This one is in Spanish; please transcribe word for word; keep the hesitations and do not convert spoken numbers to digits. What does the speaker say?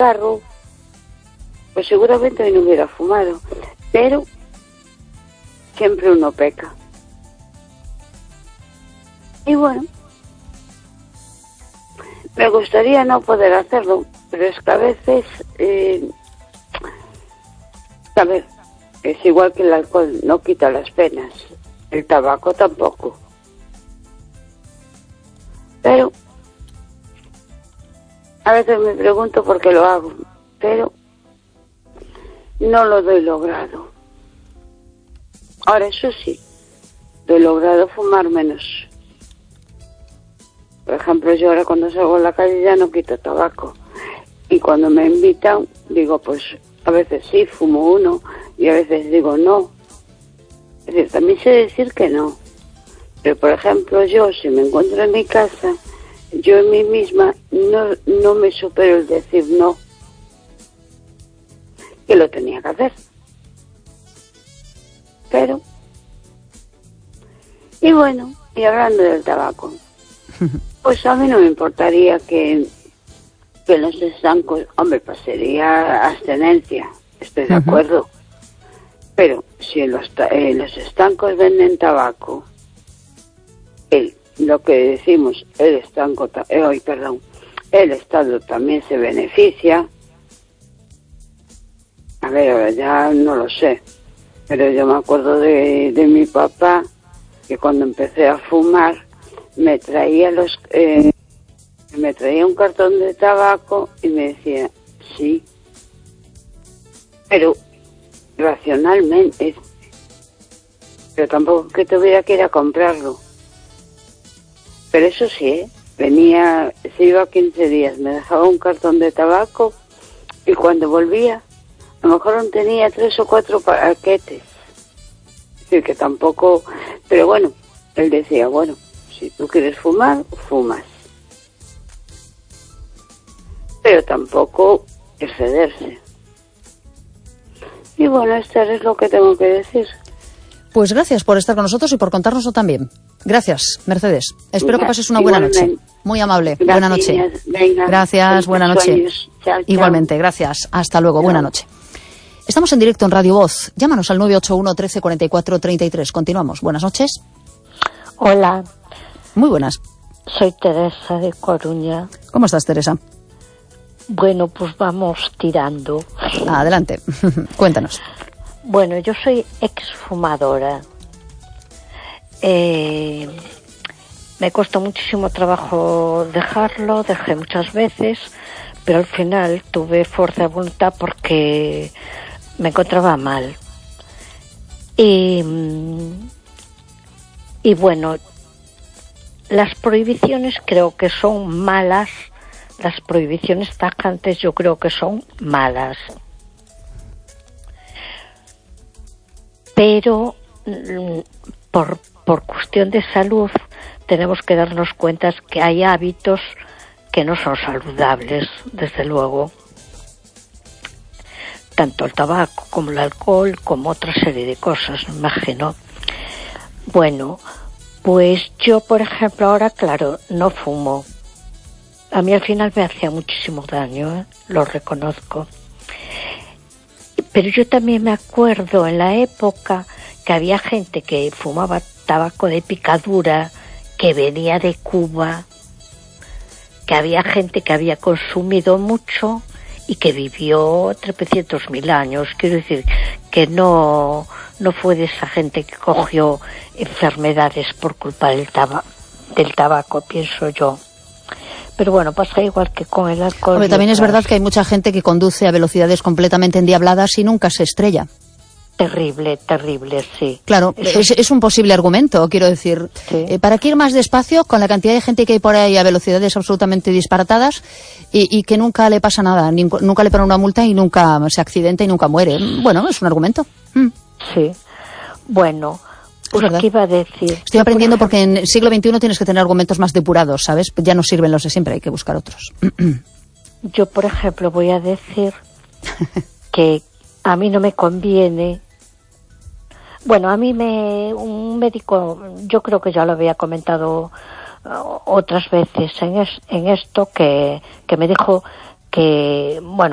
carro, pues seguramente hoy no hubiera fumado, pero siempre uno peca. Y bueno, me gustaría no poder hacerlo, pero es que a veces, eh, a ver, es igual que el alcohol, no quita las penas, el tabaco tampoco. Pero a veces me pregunto por qué lo hago, pero no lo doy logrado. Ahora, eso sí, doy logrado fumar menos. Por ejemplo, yo ahora cuando salgo a la calle ya no quito tabaco. Y cuando me invitan, digo, pues a veces sí, fumo uno, y a veces digo no. Es decir, también sé decir que no. Pero, por ejemplo, yo, si me encuentro en mi casa, yo en mí misma no, no me supero el decir no. Que lo tenía que hacer. Pero, y bueno, y hablando del tabaco, pues a mí no me importaría que, que los estancos, hombre, pues sería abstenencia, estoy de acuerdo. Uh-huh. Pero si en los, en los estancos venden tabaco, el, lo que decimos, el estanco, eh, hoy, perdón, el Estado también se beneficia. A ver, ahora ya no lo sé, pero yo me acuerdo de, de mi papá, que cuando empecé a fumar, me traía los eh, me traía un cartón de tabaco y me decía, sí, pero racionalmente, pero tampoco que tuviera que ir a comprarlo. Pero eso sí, ¿eh? Venía, se iba quince días, me dejaba un cartón de tabaco y cuando volvía, a lo mejor aún tenía tres o cuatro paquetes. Es decir, que tampoco, pero bueno, él decía, bueno, si tú quieres fumar, fumas. Pero tampoco excederse. Y bueno, esto es lo que tengo que decir. Pues gracias por estar con nosotros y por contárnoslo también. Gracias, Mercedes. Espero que pases una buena noche. Muy amable. Gracias. Buena noche. Venga, gracias, buena noche. Chao, chao. Igualmente, gracias. Hasta luego, chao. Buena noche. Estamos en directo en Radio Voz. Llámanos al nueve ocho uno, trece, cuarenta y cuatro, treinta y tres. Continuamos. Buenas noches. Hola. Muy buenas. Soy Teresa de Coruña. ¿Cómo estás, Teresa? Bueno, pues vamos tirando. Adelante. Cuéntanos. Bueno, yo soy exfumadora. Eh, me costó muchísimo trabajo dejarlo, dejé muchas veces, pero al final tuve fuerza de voluntad porque me encontraba mal. Y, y bueno, las prohibiciones creo que son malas, las prohibiciones tajantes yo creo que son malas. Pero por, por cuestión de salud tenemos que darnos cuenta que hay hábitos que no son saludables, desde luego. Tanto el tabaco como el alcohol, como otra serie de cosas, me imagino. Bueno, pues yo, por ejemplo, ahora, claro, no fumo. A mí al final me hacía muchísimo daño, ¿eh? Lo reconozco. Pero yo también me acuerdo en la época que había gente que fumaba tabaco de picadura, que venía de Cuba, que había gente que había consumido mucho y que vivió trescientos mil años. Quiero decir que no, no fue de esa gente que cogió enfermedades por culpa del, taba, del tabaco, pienso yo. Pero bueno, pasa igual que con el alcohol. Hombre, también es verdad que hay mucha gente que conduce a velocidades completamente endiabladas y nunca se estrella. Terrible, terrible, sí. Claro, es, es un posible argumento, quiero decir. Sí. Eh, ¿Para qué ir más despacio con la cantidad de gente que hay por ahí a velocidades absolutamente disparatadas y, y que nunca le pasa nada, ni, nunca le ponen una multa y nunca se accidenta y nunca muere? Bueno, es un argumento. Mm. Sí. Bueno, pues ¿qué iba a decir? Estoy aprendiendo porque en el siglo veintiuno tienes que tener argumentos más depurados, ¿sabes? Ya no sirven los de siempre, hay que buscar otros. Yo, por ejemplo, voy a decir que a mí no me conviene. Bueno, a mí me un médico, yo creo que ya lo había comentado uh, otras veces en, es, en esto, que, que me dijo que, bueno,